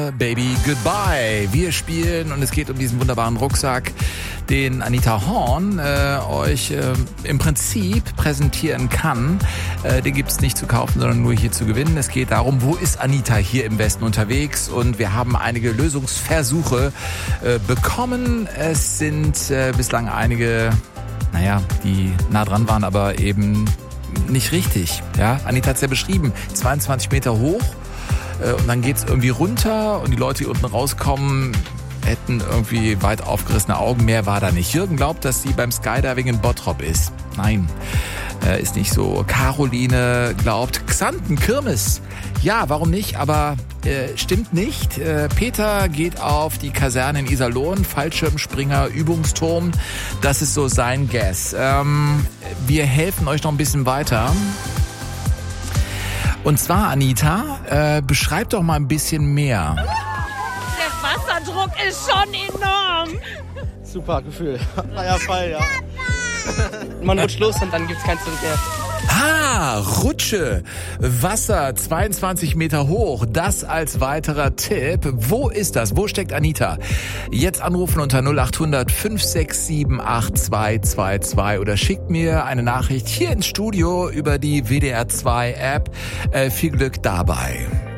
Baby Goodbye. Wir spielen und es geht um diesen wunderbaren Rucksack, den Anita Horn euch im Prinzip präsentieren kann. Den gibt's nicht zu kaufen, sondern nur hier zu gewinnen. Es geht darum, wo ist Anita hier im Westen unterwegs? Und wir haben einige Lösungsversuche bekommen. Es sind bislang einige, die nah dran waren, aber eben nicht richtig. Ja? Anita hat's ja beschrieben, 22 Meter hoch. Und dann geht's irgendwie runter und die Leute, die unten rauskommen, hätten irgendwie weit aufgerissene Augen. Mehr war da nicht. Jürgen glaubt, dass sie beim Skydiving in Bottrop ist. Nein, ist nicht so. Caroline glaubt, Xanten, Kirmes. Ja, warum nicht? Aber stimmt nicht. Peter geht auf die Kaserne in Iserlohn, Fallschirmspringer, Übungsturm. Das ist so sein Guess. Wir helfen euch noch ein bisschen weiter. Und zwar, Anita, beschreib doch mal ein bisschen mehr. Der Wasserdruck ist schon enorm. Super Gefühl. Freier Fall, ja. Man rutscht los und dann gibt's kein Zurück mehr. Rutsche, Wasser, 22 Meter hoch, das als weiterer Tipp. Wo ist das? Wo steckt Anita? Jetzt anrufen unter 0800 567 8222 oder schickt mir eine Nachricht hier ins Studio über die WDR 2 App. Viel Glück dabei.